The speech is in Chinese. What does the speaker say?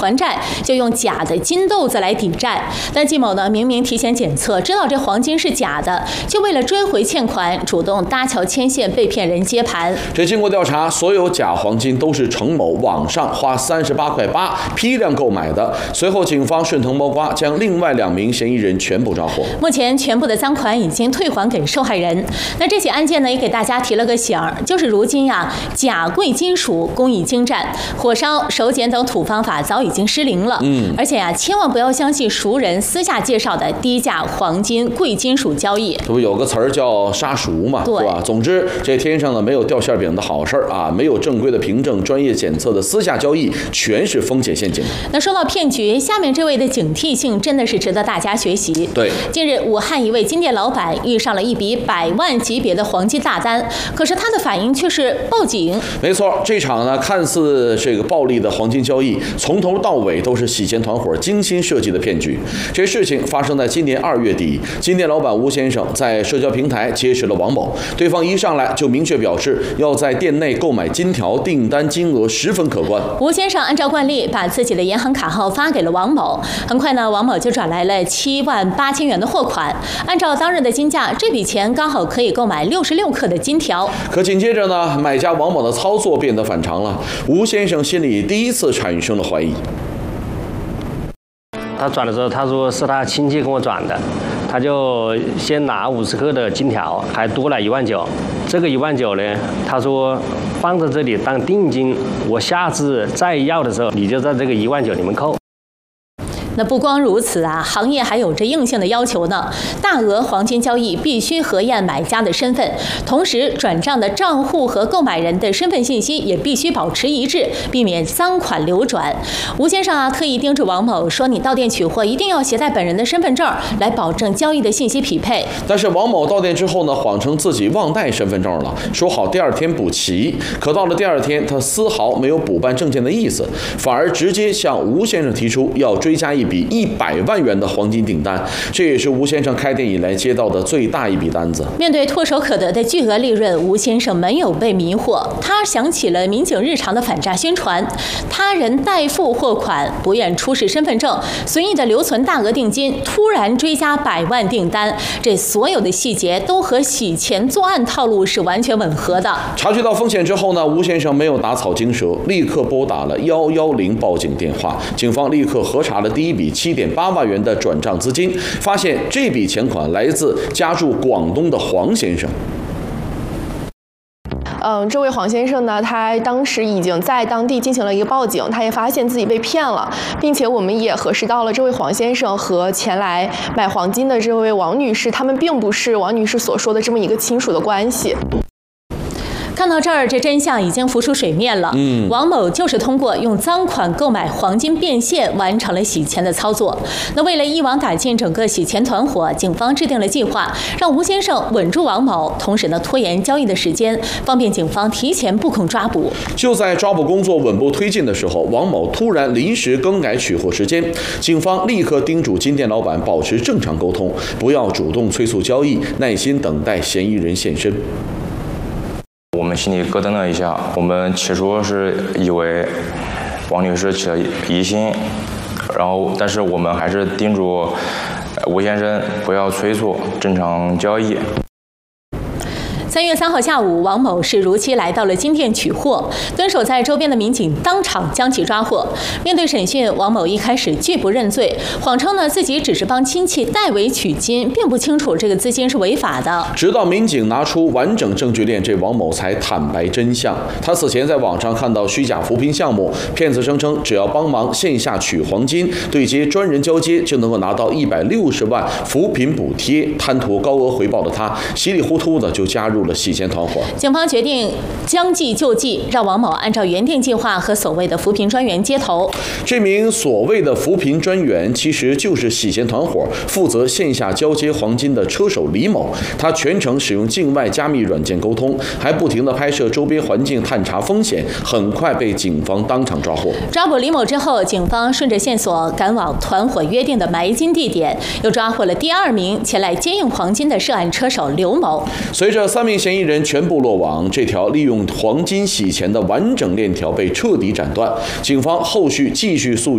还债，就用假的金豆子来抵债。但季某呢，明明提前检测，知道这黄金是假的，就为了追回欠款，主动搭桥牵线，被骗人接盘。 这经过调查，所有假黄金都是程某网上花38.8块批量购买的。随后，警方顺藤摸瓜，将另外2名嫌疑人全部抓获。 目前，全部的赃款已经退还给受害人。那这起案件呢，也给大家提了个醒儿，就是如今呀，假贵金属工艺精湛，火烧、手剪等土方法早已经失灵了。而且呀，千万不要相信熟人私下介绍的低价黄金、贵金属交易。 这不有个词儿叫杀熟嘛，对吧？总之，这天上呢没有掉馅饼的好事儿啊，没有正规的凭证、专业检测的私下交易，全是风险陷阱。 那说到骗局，下面这位的警惕性真的是值得大家学习。 对， 近日武汉一位金店老板遇上了一笔100万级别的黄金大单，可是他的反应却是报警。 没错，这场呢看似这个暴利的黄金交易，从头到尾都是洗钱团伙精心设计的骗局。这事情发生在今年2月底，金店老板吴先生在社交平台结识了王某，对方一上来就明确表示要在店内购买金条，订单金额十分可观。 吴先生按照惯例把自己的银行卡号发给了王某，很快呢，王某就转来了7万8千元的货款。按照当日的金价，这笔钱刚好可以购买66克的金条。 可紧接着呢，买家王某的操作变得反常了，吴先生心里第一次产生了怀疑。 他转的时候，他说是他亲戚跟我转的，他就先拿50克的金条，还多了1万9。这个1万9呢，他说放在这里当定金，我下次再要的时候，你就在这个1万9里面扣。 那不光如此啊，行业还有着硬性的要求呢。大额黄金交易必须核验买家的身份，同时转账的账户和购买人的身份信息也必须保持一致，避免赃款流转。吴先生啊，特意叮嘱王某说：“你到店取货一定要携带本人的身份证，来保证交易的信息匹配。” 但是王某到店之后呢，谎称自己忘带身份证了，说好第2天补齐。可到了第2天，他丝毫没有补办证件的意思，反而直接向吴先生提出要追加一笔100万元的黄金订单，这也是吴先生开店以来接到的最大一笔单子。 面对唾手可得的巨额利润，吴先生没有被迷惑，他想起了民警日常的反诈宣传：他人代付货款，不愿出示身份证，随意的留存大额定金，突然追加100万订单，这所有的细节都和洗钱作案套路是完全吻合的。 察觉到风险之后呢，吴先生没有打草惊蛇，立刻拨打了110报警电话。警方立刻核查了第一笔7.8万元的转账资金，发现这笔钱款来自家住广东的黄先生。 这位黄先生呢，他当时已经在当地进行了一个报警，他也发现自己被骗了，并且我们也核实到了这位黄先生和前来买黄金的这位王女士，他们并不是王女士所说的这么一个亲属的关系。 看到这儿，这真相已经浮出水面了。王某就是通过用赃款购买黄金变现，完成了洗钱的操作。那为了一网打尽整个洗钱团伙，警方制定了计划，让吴先生稳住王某，同时呢拖延交易的时间，方便警方提前布控抓捕。 就在抓捕工作稳步推进的时候，王某突然临时更改取货时间，警方立刻叮嘱金店老板保持正常沟通，不要主动催促交易，耐心等待嫌疑人现身。 我们心里咯噔了一下，我们起初是以为王女士起了疑心，但是我们还是叮嘱吴先生不要催促，正常交易。 3月3号下午，王某是如期来到了金店取货，蹲守在周边的民警当场将其抓获。面对审讯，王某一开始拒不认罪，谎称呢自己只是帮亲戚代为取金，并不清楚这个资金是违法的。 直到民警拿出完整证据链，这王某才坦白真相。他此前在网上看到虚假扶贫项目，骗子声称只要帮忙线下取黄金，对接专人交接，就能够拿到160万扶贫补贴。贪图高额回报的他，稀里糊涂的就加入了洗钱团伙。 警方决定将计就计，让王某按照原定计划和所谓的扶贫专员接头。 这名所谓的扶贫专员其实就是洗钱团伙负责线下交接黄金的车手李某，他全程使用境外加密软件沟通，还不停地拍摄周边环境探查风险，很快被警方当场抓获。 抓捕李某之后，警方顺着线索赶往团伙约定的埋金地点，又抓获了第2名前来接应黄金的涉案车手刘某。 随着3名嫌疑人全部落网，这条利用黄金洗钱的完整链条被彻底斩断。警方后续继续诉